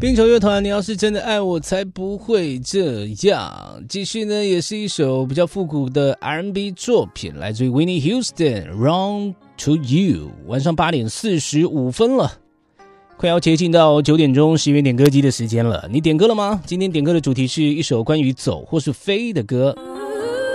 冰球乐团，你要是真的爱我，才不会这样。继续呢，也是一首比较复古的 R&B 作品，来自于 Whitney Houston，《Run to You》。晚上8点45分了，快要接近到9点钟10元点歌机的时间了。你点歌了吗？今天点歌的主题是一首关于走或是飞的歌。